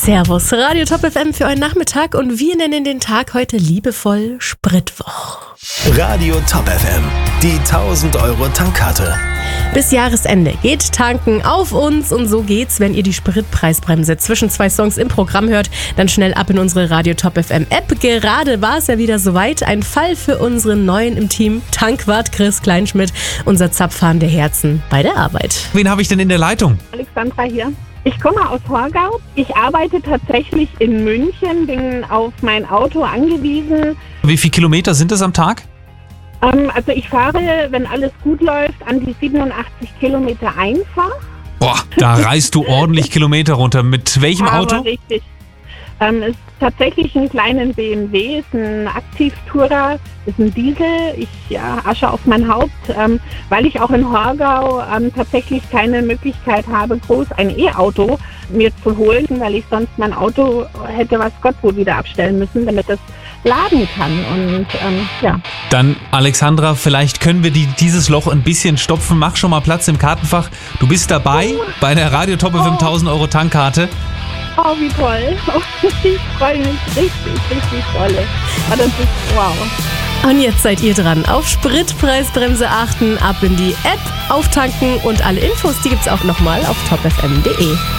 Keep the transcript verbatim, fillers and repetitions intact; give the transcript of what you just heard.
Servus, Radio Top F M für euren Nachmittag und wir nennen den Tag heute liebevoll Spritwoch. Radio Top F M, die tausend Euro Tankkarte. Bis Jahresende geht tanken auf uns und so geht's, wenn ihr die Spritpreisbremse zwischen zwei Songs im Programm hört, dann schnell ab in unsere Radio Top F M App. Gerade war es ja wieder soweit, ein Fall für unseren Neuen im Team, Tankwart Chris Kleinschmidt, unser Zapfhahn der Herzen bei der Arbeit. Wen habe ich denn in der Leitung? Alexandra hier. Ich komme aus Horgau. Ich arbeite tatsächlich in München, bin auf mein Auto angewiesen. Wie viele Kilometer sind es am Tag? Ähm, also ich fahre, wenn alles gut läuft, an die siebenundachtzig Kilometer einfach. Boah, da reißt du ordentlich Kilometer runter. Mit welchem Aber Auto? Richtig. Ähm, ist tatsächlich ein kleinen B M W, ist ein Aktiv-Tourer, ist ein Diesel. Ich ja, Asche auf mein Haupt, ähm, weil ich auch in Horgau ähm, tatsächlich keine Möglichkeit habe, groß ein E-Auto mir zu holen, weil ich sonst mein Auto hätte was Gott wohl wieder abstellen müssen, damit es laden kann. Und ähm, ja. Dann, Alexandra, vielleicht können wir die, dieses Loch ein bisschen stopfen. Mach schon mal Platz im Kartenfach. Du bist dabei oh. bei der Radio Top F M tausend Euro Tankkarte. Oh, wie toll. Oh, ich freue mich richtig, richtig toll. Oh, das ist wow. Und jetzt seid ihr dran. Auf Spritpreisbremse achten, ab in die App, auftanken und alle Infos, die gibt's auch nochmal auf top f m punkt d e.